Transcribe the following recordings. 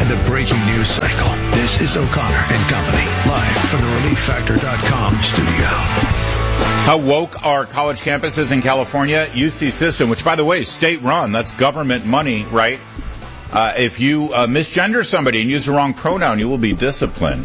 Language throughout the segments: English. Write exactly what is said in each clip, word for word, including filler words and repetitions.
the breaking news cycle. This is O'Connor and Company, live from the relief factor dot com studio. How woke are college campuses in California? U C system, which, by the way, is state-run. That's government money, right? Uh, if you uh, misgender somebody and use the wrong pronoun, you will be disciplined.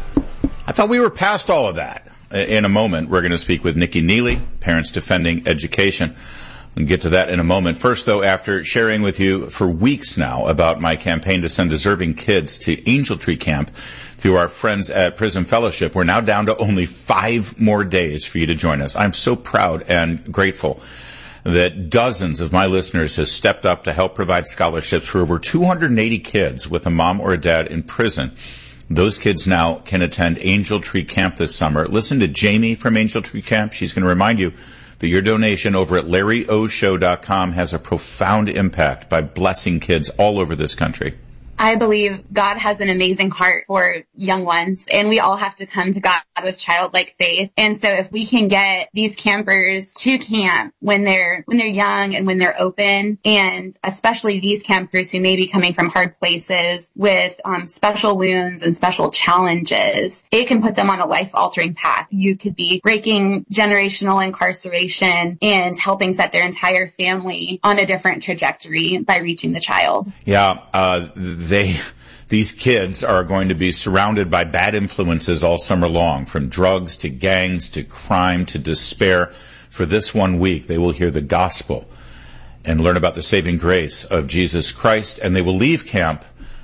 I thought we were past all of that. In a moment, we're going to speak with Nikki Neely, Parents Defending Education. We'll get to that in a moment. First, though, after sharing with you for weeks now about my campaign to send deserving kids to Angel Tree Camp through our friends at Prism Fellowship, we're now down to only five more days for you to join us. I'm so proud and grateful that dozens of my listeners have stepped up to help provide scholarships for over two hundred eighty kids with a mom or a dad in prison. Those kids now can attend Angel Tree Camp this summer. Listen to Jamie from Angel Tree Camp. She's going to remind you that your donation over at Larry O Show dot com has a profound impact by blessing kids all over this country. I believe God has an amazing heart for young ones, and we all have to come to God with childlike faith. And so if we can get these campers to camp when they're when they're young and when they're open, and especially these campers who may be coming from hard places with um, special wounds and special challenges, it can put them on a life-altering path. You could be breaking generational incarceration and helping set their entire family on a different trajectory by reaching the child. Yeah, uh, They, these kids are going to be surrounded by bad influences all summer long, from drugs to gangs to crime to despair. For this one week, they will hear the gospel and learn about the saving grace of Jesus Christ, and they will leave camp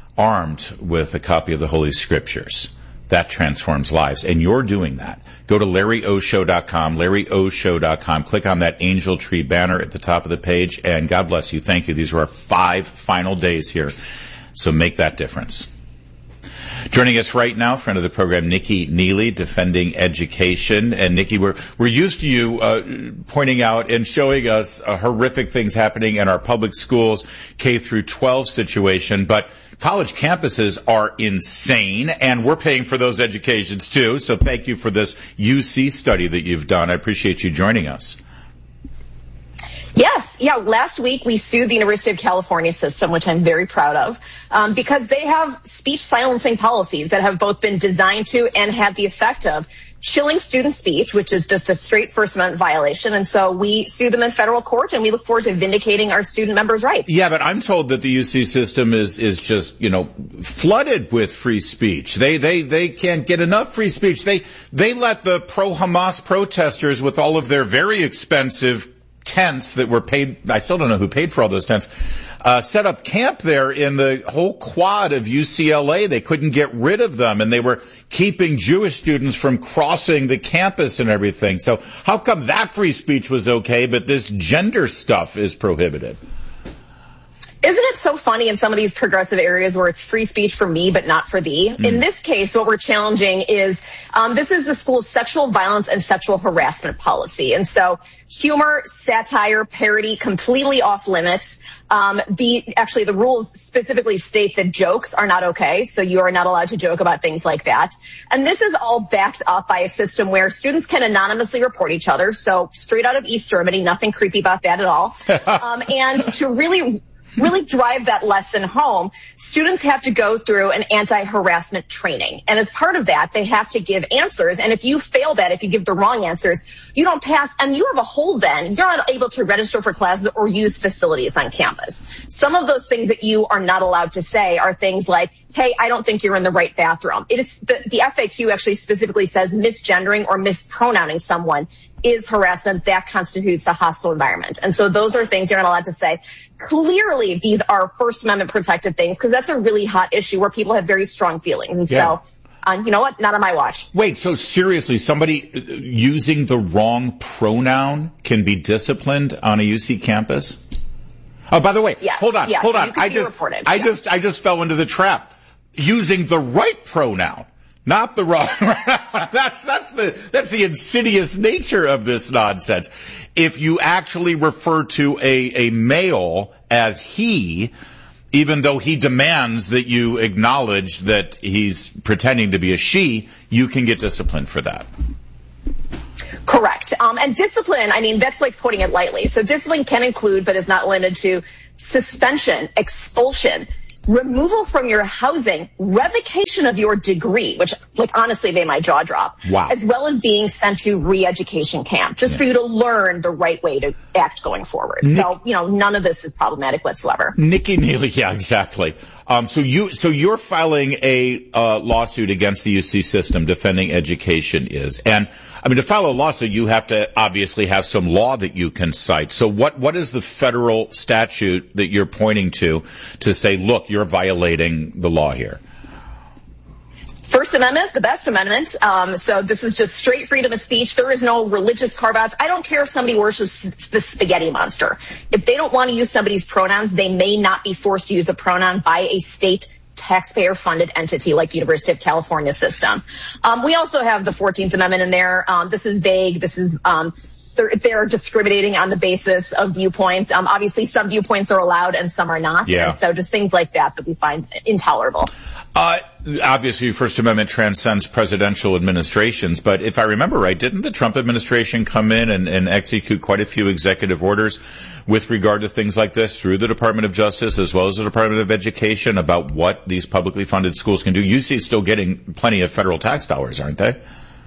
armed with a copy of the Holy Scriptures. That transforms lives, and you're doing that. Go to Larry O Show dot com, Larry O Show dot com. Click on that Angel Tree banner at the top of the page, and God bless you. Thank you. These are our five final days here. So make that difference. Joining us right now, friend of the program, Nikki Neely, Defending Education. And Nikki, we're we're used to you uh, pointing out and showing us uh, horrific things happening in our public schools, K through twelve situation, but college campuses are insane, and we're paying for those educations too. So thank you for this U C study that you've done. I appreciate you joining us. Yes. Yeah. Last week we sued the University of California system, which I'm very proud of, um, because they have speech silencing policies that have both been designed to and have the effect of chilling student speech, which is just a straight First Amendment violation. And so we sue them in federal court, and we look forward to vindicating our student members' rights. Yeah, but I'm told that the U C system is is just, you know, flooded with free speech. They they they can't get enough free speech. They they let the pro-Hamas protesters with all of their very expensive tents that were paid, I still don't know who paid for all those tents, uh, set up camp there in the whole quad of U C L A. They couldn't get rid of them, and they were keeping Jewish students from crossing the campus and everything. So how come that free speech was okay, but this gender stuff is prohibited? Isn't it so funny in some of these progressive areas where it's free speech for me but not for thee? Mm. In this case, what we're challenging is um, this is the school's sexual violence and sexual harassment policy. And so humor, satire, parody, completely off limits. Um, the actually, the rules specifically state that jokes are not okay. So you are not allowed to joke about things like that. And this is all backed up by a system where students can anonymously report each other. So straight out of East Germany, nothing creepy about that at all. um, and to really... really drive that lesson home, students have to go through an anti-harassment training. And as part of that, they have to give answers. And if you fail that, if you give the wrong answers, you don't pass, and you have a hold then. You're not able to register for classes or use facilities on campus. Some of those things that you are not allowed to say are things like, hey, I don't think you're in the right bathroom. It is the, the F A Q actually specifically says misgendering or mispronouncing someone is harassment. That constitutes a hostile environment. And so those are things you're not allowed to say. Clearly, these are First Amendment protected things, because that's a really hot issue where people have very strong feelings. And yeah. so, uh, you know what? Not on my watch. Wait, so seriously, somebody using the wrong pronoun can be disciplined on a U C campus? Oh, by the way, yes. hold on, yes. hold So on. I just, reported. I yeah. just, I just fell into the trap. Using the right pronoun, not the wrong. that's that's the that's the insidious nature of this nonsense. If you actually refer to a a male as he, even though he demands that you acknowledge that he's pretending to be a she, you can get disciplined for that. Correct. Um, and discipline, I mean, that's like putting it lightly. So discipline can include, but is not limited to, suspension, expulsion, removal from your housing, revocation of your degree, which, like, honestly, made my jaw drop. Wow. As well as being sent to re-education camp, just yeah. for you to learn the right way to act going forward. Nick, so, you know, none of this is problematic whatsoever. Nikki Neely, yeah, exactly. Um, so you, so you're filing a uh, lawsuit against the U C system defending education is, and I mean, to file a lawsuit, you have to obviously have some law that you can cite. So what, what is the federal statute that you're pointing to to say, look, you're violating the law here? First Amendment, the best amendment. Um, so this is just straight freedom of speech. There is no religious carve-outs. I don't care if somebody worships the spaghetti monster. If they don't want to use somebody's pronouns, they may not be forced to use a pronoun by a state taxpayer-funded entity like University of California system. Um, we also have the fourteenth Amendment in there. Um, this is vague. This is um, they're, they're discriminating on the basis of viewpoints. Um, obviously, some viewpoints are allowed and some are not. Yeah. And so just things like that that we find intolerable. Uh, obviously, First Amendment transcends presidential administrations, but if I remember right, didn't the Trump administration come in and, and execute quite a few executive orders with regard to things like this through the Department of Justice as well as the Department of Education about what these publicly funded schools can do? U C is still getting plenty of federal tax dollars, aren't they?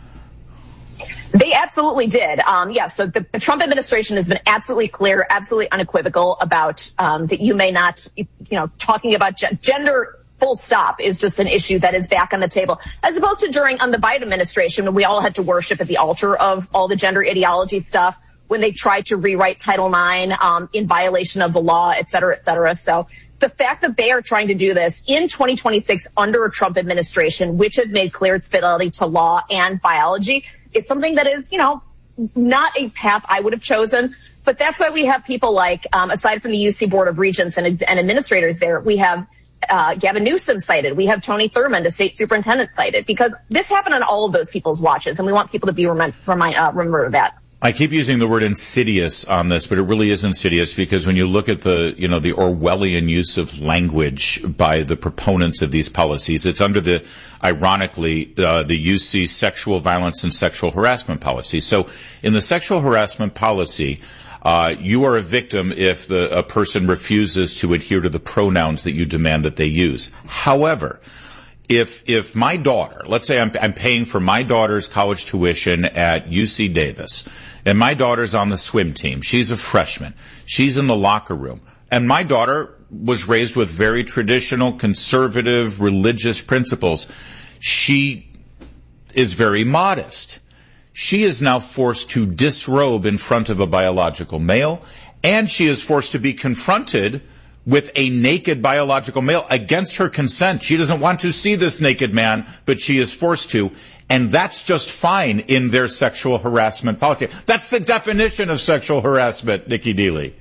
They absolutely did. Um, yeah, so the, the Trump administration has been absolutely clear, absolutely unequivocal about um, that you may not, you know, talking about ge- gender full stop is just an issue that is back on the table, as opposed to during on the Biden administration when we all had to worship at the altar of all the gender ideology stuff, when they tried to rewrite Title nine um, in violation of the law, et cetera, et cetera. So the fact that they are trying to do this in twenty twenty-six under a Trump administration, which has made clear its fidelity to law and biology, is something that is, you know, not a path I would have chosen. But that's why we have people like, um, aside from the U C Board of Regents and, and administrators there, we have Uh, Gavin Newsom cited. We have Tony Thurmond, the state superintendent, cited, because this happened on all of those people's watches, and we want people to be remind, remind, uh, remember of that. I keep using the word insidious on this, but it really is insidious because when you look at the, you know, the Orwellian use of language by the proponents of these policies, it's under the, ironically, uh, the U C sexual violence and sexual harassment policy. So in the sexual harassment policy, Uh, you are a victim if the, a person refuses to adhere to the pronouns that you demand that they use. However, if if my daughter, let's say I'm, I'm paying for my daughter's college tuition at U C Davis, and my daughter's on the swim team, she's a freshman, she's in the locker room, and my daughter was raised with very traditional, conservative, religious principles. She is very modest. She is now forced to disrobe in front of a biological male, and she is forced to be confronted with a naked biological male against her consent. She doesn't want to see this naked man, but she is forced to, and that's just fine in their sexual harassment policy. That's the definition of sexual harassment, Nikki Neely.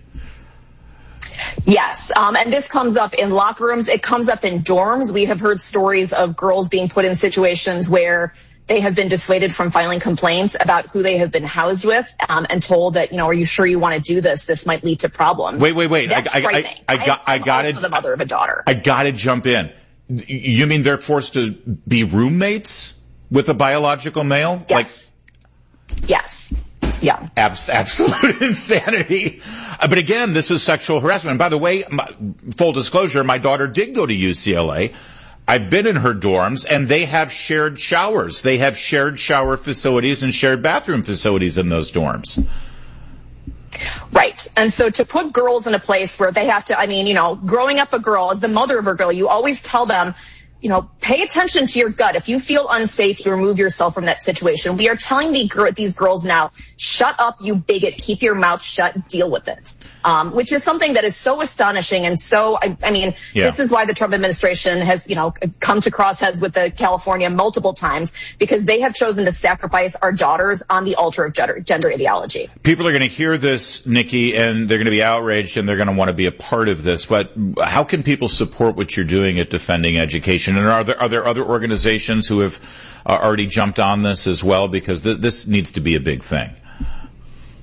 Yes, um, and this comes up in locker rooms. It comes up in dorms. We have heard stories of girls being put in situations where they have been dissuaded from filing complaints about who they have been housed with, um, and told that, you know, are you sure you want to do this? This might lead to problems. Wait, wait, wait. That's I, frightening. I, I, I got, I, I got it. The mother of a daughter. I got to jump in. You mean they're forced to be roommates with a biological male? Yes. Like, yes. Yeah. Abs- absolute insanity. Uh, but again, this is sexual harassment. And by the way, my, full disclosure, my daughter did go to U C L A. I've been in her dorms, and they have shared showers. They have shared shower facilities and shared bathroom facilities in those dorms. Right. And so to put girls in a place where they have to, I mean, you know, growing up a girl, as the mother of a girl, you always tell them, you know, pay attention to your gut. If you feel unsafe, you remove yourself from that situation. We are telling the, these girls now, shut up, you bigot, keep your mouth shut, deal with it. Um, which is something that is so astonishing and so, I, I mean, yeah. This is why the Trump administration has, you know, come to crossheads with the California multiple times, because they have chosen to sacrifice our daughters on the altar of gender, gender ideology. People are going to hear this, Nikki, and they're going to be outraged, and they're going to want to be a part of this. But how can people support what you're doing at Defending Education? And are there, are there other organizations who have uh, already jumped on this as well? Because th- this needs to be a big thing.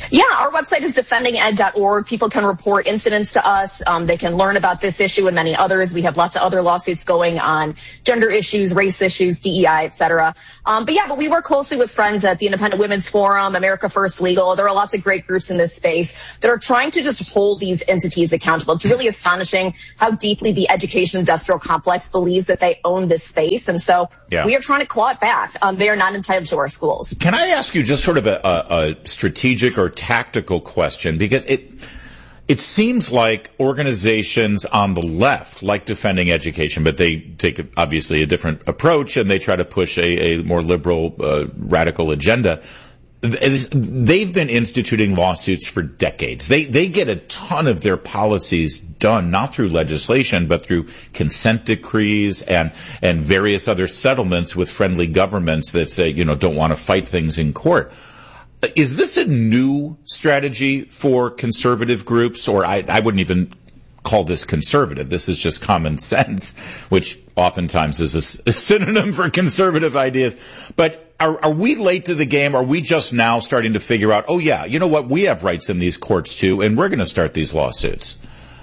Yeah, our website is defending ed dot org. People can report incidents to us. Um, they can learn about this issue and many others. We have lots of other lawsuits going on gender issues, race issues, D E I, et cetera. Um, but yeah, but we work closely with friends at the Independent Women's Forum, America First Legal. There are lots of great groups in this space that are trying to just hold these entities accountable. It's really astonishing how deeply the education industrial complex believes that they own this space. And so yeah. we are trying to claw it back. Um, they are not entitled to our schools. Can I ask you just sort of a, a, a strategic or tactical question? Because it it seems like organizations on the left like defending education, but they take obviously a different approach and they try to push a, a more liberal, uh, radical agenda. They've been instituting lawsuits for decades. They they get a ton of their policies done, not through legislation, but through consent decrees and and various other settlements with friendly governments that say, you know, don't want to fight things in court. Is this a new strategy for conservative groups? Or I, I wouldn't even call this conservative. This is just common sense, which oftentimes is a, a synonym for conservative ideas. But Are, are we late to the game? Are we just now starting to figure out, oh, yeah, you know what? We have rights in these courts, too, and we're going to start these lawsuits?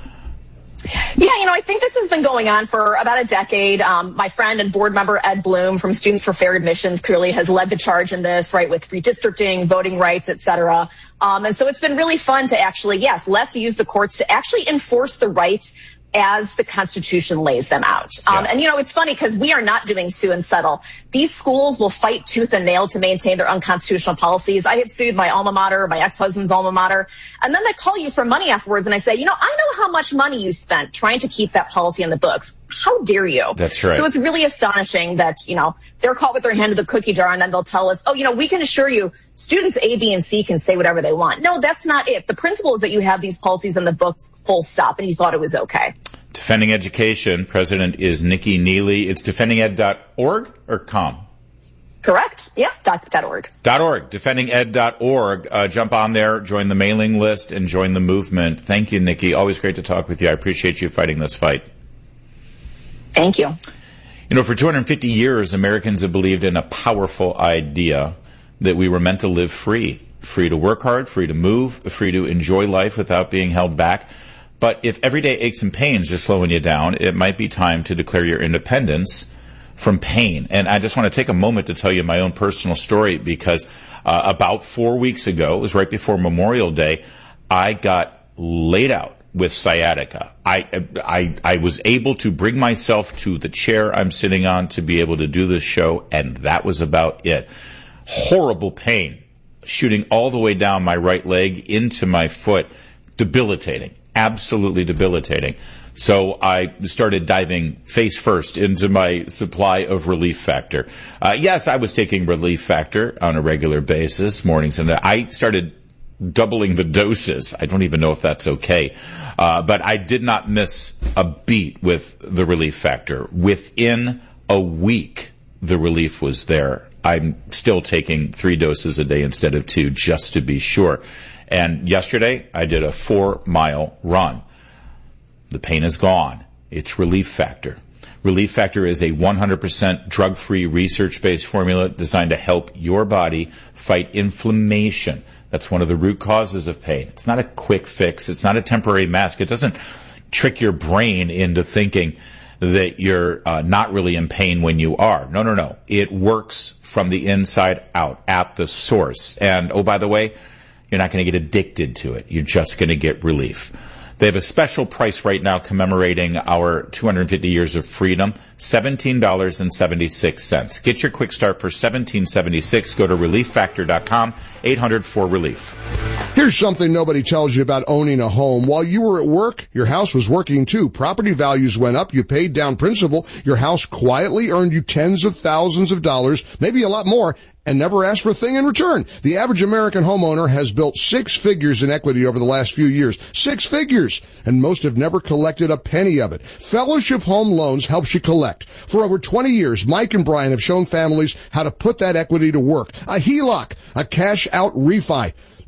Yeah, you know, I think this has been going on for about a decade. Um, my friend and board member Ed Bloom from Students for Fair Admissions clearly has led the charge in this, right, with redistricting, voting rights, et cetera. Um, and so it's been really fun to actually, yes, let's use the courts to actually enforce the rights as the Constitution lays them out. Um, yeah. And, you know, it's funny because we are not doing sue and settle. These schools will fight tooth and nail to maintain their unconstitutional policies. I have sued my alma mater, my ex-husband's alma mater, and then they call you for money afterwards and I say, you know, I know how much money you spent trying to keep that policy in the books. How dare you? That's right. So it's really astonishing that, you know, they're caught with their hand in the cookie jar and then they'll tell us, oh, you know, we can assure you students A, B, and C can say whatever they want. No, that's not it. The principle is that you have these policies in the books, full stop, and you thought it was okay. Defending Education, President is Nikki Neely. It's defending ed dot org or com? Correct. Yeah, dot, dot org. Dot org, defending ed dot org. Uh, jump on there, join the mailing list, and join the movement. Thank you, Nikki. Always great to talk with you. I appreciate you fighting this fight. Thank you. You know, for two hundred fifty years, Americans have believed in a powerful idea that we were meant to live free. Free to work hard, free to move, free to enjoy life without being held back. But if everyday aches and pains are slowing you down, it might be time to declare your independence from pain. And I just want to take a moment to tell you my own personal story because uh, about four weeks ago, it was right before Memorial Day, I got laid out with sciatica. I, I, I was able to bring myself to the chair I'm sitting on to be able to do this show, and that was about it. Horrible pain shooting all the way down my right leg into my foot. Debilitating. Absolutely debilitating. So I started diving face first into my supply of Relief Factor. Uh, yes, I was taking Relief Factor on a regular basis, mornings, and I started doubling the doses. I don't even know if that's okay. Uh, but I did not miss a beat with the Relief Factor. Within a week, the relief was there. I'm still taking three doses a day instead of two, just to be sure. And yesterday, I did a four-mile run. The pain is gone. It's Relief Factor. Relief Factor is a one hundred percent drug-free, research-based formula designed to help your body fight inflammation. That's one of the root causes of pain. It's not a quick fix. It's not a temporary mask. It doesn't trick your brain into thinking that you're uh, not really in pain when you are. No, no, no. It works from the inside out, at the source. And, oh, by the way, you're not going to get addicted to it. You're just going to get relief. They have a special price right now commemorating our two hundred fifty years of freedom, seventeen dollars and seventy-six cents. Get your quick start for seventeen seventy-six. Go to relief factor dot com, eight hundred four relief. Here's something nobody tells you about owning a home. While you were at work, your house was working too. Property values went up. You paid down principal. Your house quietly earned you tens of thousands of dollars, maybe a lot more, and never asked for a thing in return. The average American homeowner has built six figures in equity over the last few years. Six figures! And most have never collected a penny of it. Fellowship Home Loans helps you collect. For over twenty years, Mike and Brian have shown families how to put that equity to work. A H E L O C, a cash-out refi.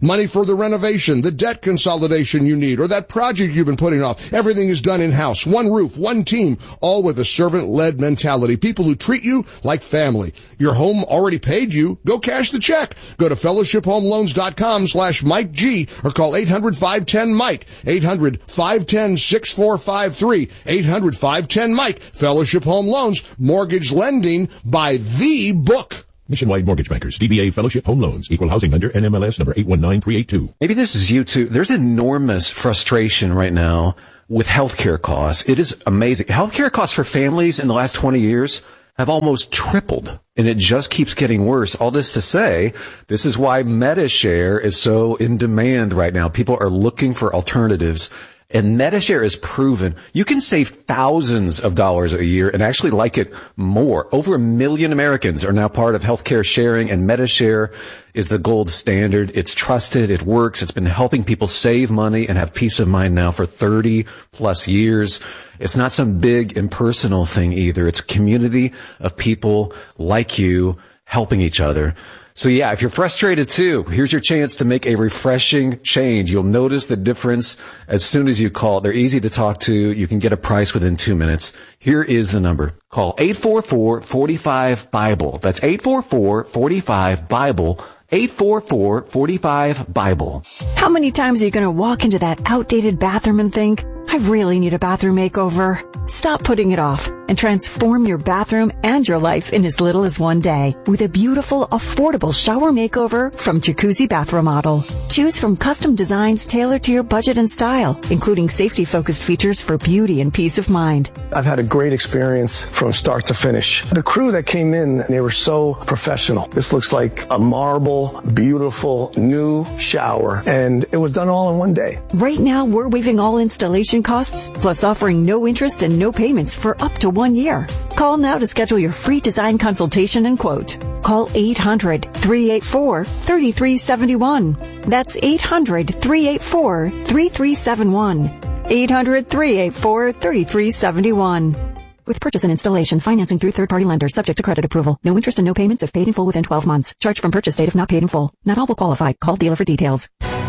Money for the renovation, the debt consolidation you need, or that project you've been putting off. Everything is done in-house. One roof, one team, all with a servant-led mentality. People who treat you like family. Your home already paid you. Go cash the check. Go to fellowship home loans dot com slash Mike G or call eight hundred, five one zero, Mike. eight hundred, five one zero, six four five three. eight hundred, five one zero, Mike. Fellowship Home Loans. Mortgage lending by the book. Nationwide Mortgage Bankers, D B A Fellowship Home Loans, Equal Housing Lender, N M L S number eight one nine three eight two. Maybe this is you too. There's enormous frustration right now with healthcare costs. It is amazing. Healthcare costs for families in the last twenty years have almost tripled, and it just keeps getting worse. All this to say, this is why MediShare is so in demand right now. People are looking for alternatives. And MediShare is proven you can save thousands of dollars a year and actually like it more. Over a million Americans are now part of healthcare sharing, and MediShare is the gold standard. It's trusted. It works. It's been helping people save money and have peace of mind now for thirty plus years. It's not some big impersonal thing either. It's a community of people like you helping each other. So yeah, if you're frustrated too, here's your chance to make a refreshing change. You'll notice the difference as soon as you call. They're easy to talk to. You can get a price within two minutes. Here is the number. Call eight four four, four five, BIBLE. That's eight four four, four five, BIBLE. eight four four, four five, BIBLE. How many times are you going to walk into that outdated bathroom and think, I really need a bathroom makeover? Stop putting it off and transform your bathroom and your life in as little as one day with a beautiful, affordable shower makeover from Jacuzzi Bath Remodel. Choose from custom designs tailored to your budget and style, including safety-focused features for beauty and peace of mind. I've had a great experience from start to finish. The crew that came in, they were so professional. This looks like a marble, beautiful, new shower, and it was done all in one day. Right now, we're waiving all installation costs, plus offering no interest and no payments for up to one year. Call now to schedule your free design consultation and quote. Call eight hundred, three eight four, three three seven one. That's eight hundred, three eight four, three three seven one. eight hundred, three eight four, three three seven one. With purchase and installation, financing through third-party lenders, subject to credit approval. No interest and no payments if paid in full within twelve months. Charge from purchase date if not paid in full. Not all will qualify. Call dealer for details.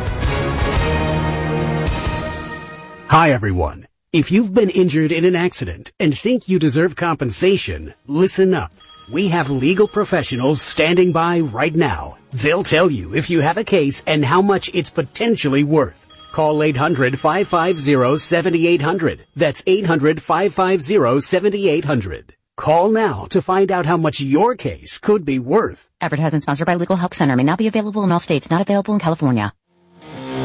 Hi, everyone. If you've been injured in an accident and think you deserve compensation, listen up. We have legal professionals standing by right now. They'll tell you if you have a case and how much it's potentially worth. Call eight hundred, five five zero, seven eight zero zero. That's eight hundred, five five zero, seven eight zero zero. Call now to find out how much your case could be worth. Advertisement sponsored by Legal Help Center. May not be available in all states. Not available in California.